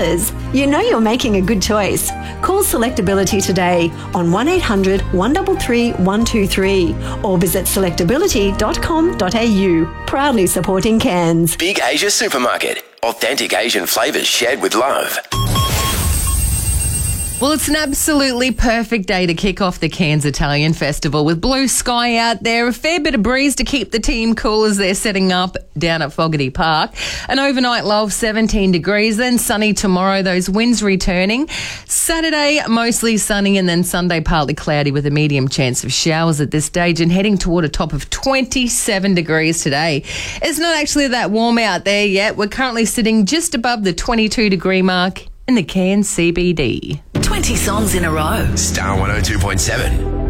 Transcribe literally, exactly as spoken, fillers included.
others, you know you're making a good choice. Call Selectability today on one eight hundred, one three three, one two three or visit selectability dot com dot a u. Proudly supporting Cairns. Big Asia Supermarket. Authentic Asian flavours shared with love. Well, it's an absolutely perfect day to kick off the Cairns Italian Festival with blue sky out there, a fair bit of breeze to keep the team cool as they're setting up down at Fogarty Park. An overnight low of seventeen degrees, then sunny tomorrow, those winds returning. Saturday, mostly sunny, and then Sunday, partly cloudy with a medium chance of showers at this stage and heading toward a top of twenty-seven degrees today. It's not actually that warm out there yet. We're currently sitting just above the twenty-two degree mark in the Cairns C B D. twenty songs in a row. Star one oh two point seven.